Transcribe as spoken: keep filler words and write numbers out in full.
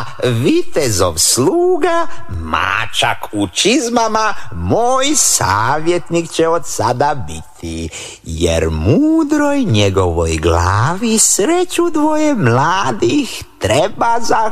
a vitezov sluga, mačak u čizmama, moj savjetnik će od sada biti, jer mudroj njegovoj glavi sreću dvoje mladih treba za